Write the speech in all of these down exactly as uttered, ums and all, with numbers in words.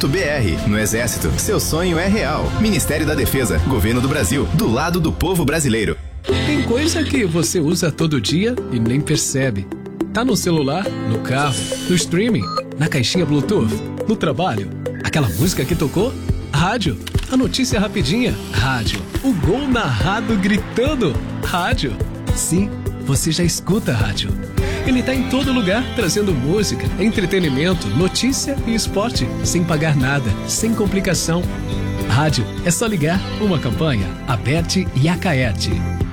ponto b r. No Exército, seu sonho é real. Ministério da Defesa, Governo do Brasil, do lado do povo brasileiro. Tem coisa que você usa todo dia e nem percebe. Tá no celular, no carro, no streaming, na caixinha Bluetooth, no trabalho. Aquela música que tocou? Rádio. A notícia rapidinha? Rádio. O gol narrado gritando? Rádio. Sim, você já escuta a rádio. Ele tá em todo lugar, trazendo música, entretenimento, notícia e esporte, sem pagar nada, sem complicação. Rádio é só ligar. Uma campanha, Aberte e Acaerte.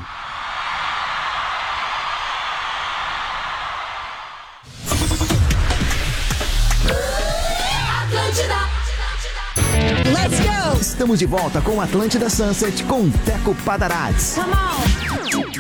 Let's go! Estamos de volta com Atlântida Sunset com Teco Padarats. Come on!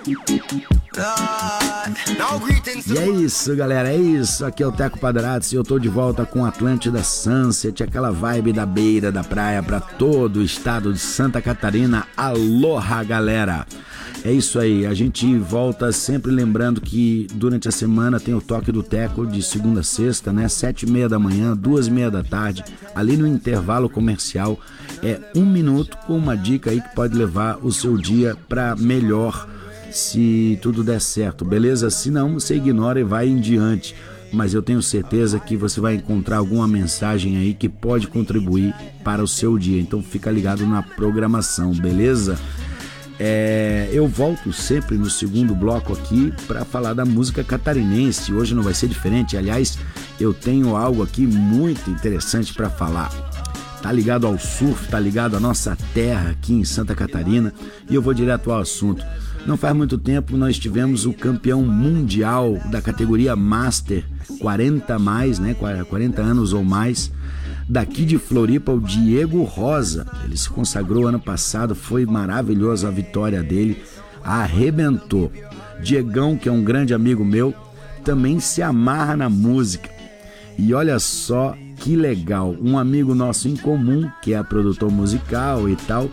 E é isso, galera, é isso. Aqui é o Teco Padarats e eu tô de volta com Atlântida Sunset, aquela vibe da beira da praia pra todo o estado de Santa Catarina. Aloha, galera! É isso aí, a gente volta sempre lembrando que durante a semana tem o Toque do Teco de segunda a sexta, né? Sete e meia da manhã, duas e meia da tarde, ali no intervalo comercial. É um minuto com uma dica aí que pode levar o seu dia pra melhor, se tudo der certo, beleza? Se não, você ignora e vai em diante. Mas eu tenho certeza que você vai encontrar alguma mensagem aí que pode contribuir para o seu dia. Então fica ligado na programação, beleza? É, eu volto sempre no segundo bloco aqui para falar da música catarinense. Hoje não vai ser diferente. Aliás, eu tenho algo aqui muito interessante para falar. Tá ligado ao surf, tá ligado à nossa terra aqui em Santa Catarina. E eu vou direto ao assunto. Não faz muito tempo nós tivemos o campeão mundial da categoria Master quarenta mais, né, quarenta anos ou mais, daqui de Floripa, o Diego Rosa. Ele se consagrou ano passado, foi maravilhosa a vitória dele, arrebentou. Diegão, que é um grande amigo meu, também se amarra na música. E olha só que legal, um amigo nosso em comum, que é produtor musical e tal,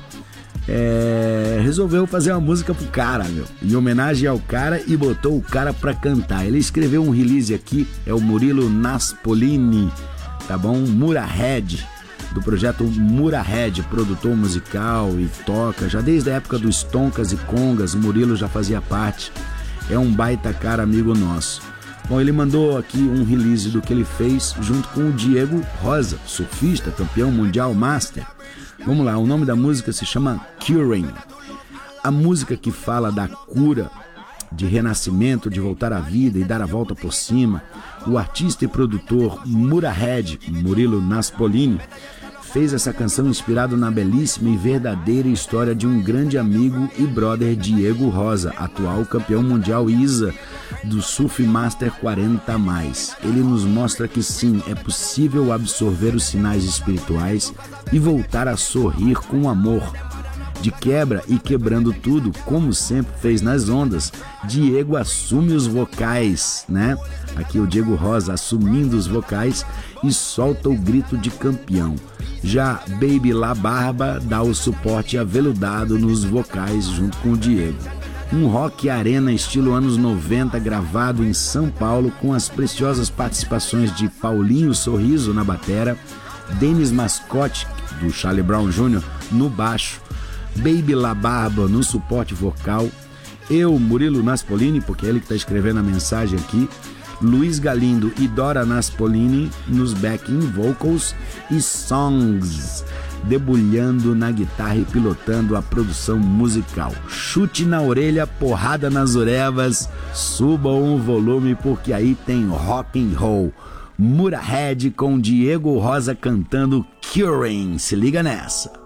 É, resolveu fazer uma música pro cara, meu, em homenagem ao cara, e botou o cara pra cantar. Ele escreveu um release aqui, é o Murilo Naspolini, tá bom? Murahead, do projeto Murahead, produtor musical e toca, já desde a época dos Tonkas e Congas, o Murilo já fazia parte, é um baita cara, amigo nosso. Bom, ele mandou aqui um release do que ele fez junto com o Diego Rosa, surfista, campeão mundial master. Vamos lá, o nome da música se chama Curing. A música que fala da cura, de renascimento, de voltar à vida e dar a volta por cima. O artista e produtor Murahead, Murilo Naspolini, fez essa canção inspirado na belíssima e verdadeira história de um grande amigo e brother, Diego Rosa, atual campeão mundial I S A do Surf Master quarenta mais. Ele nos mostra que sim, é possível absorver os sinais espirituais e voltar a sorrir com amor. De quebra e quebrando tudo, como sempre fez nas ondas, Diego assume os vocais, né? Aqui o Diego Rosa assumindo os vocais e solta o grito de campeão. Já Baby La Barba dá o suporte aveludado nos vocais junto com o Diego. Um rock arena estilo anos noventa gravado em São Paulo com as preciosas participações de Paulinho Sorriso na batera, Denis Mascotte, do Charlie Brown Júnior, no baixo, Baby La Barba no suporte vocal, eu, Murilo Naspolini, porque é ele que está escrevendo a mensagem aqui, Luiz Galindo e Dora Naspolini nos backing vocals e songs, debulhando na guitarra e pilotando a produção musical. Chute na orelha, porrada nas orelhas, subam o volume porque aí tem rock and roll. Murahead com Diego Rosa cantando Curing, se liga nessa.